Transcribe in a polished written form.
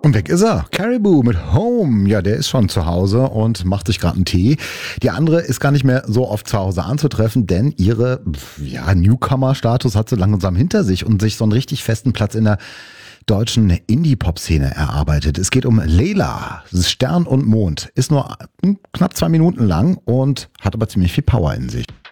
Und weg ist er. Caribou mit Home. Ja, der ist schon zu Hause und macht sich gerade einen Tee. Die andere ist gar nicht mehr so oft zu Hause anzutreffen, denn ihre Newcomer-Status hat sie langsam hinter sich und sich so einen richtig festen Platz in der deutschen Indie-Pop-Szene erarbeitet. Es geht um Layla. Stern und Mond. Ist nur knapp 2 Minuten lang und hat aber ziemlich viel Power in sich.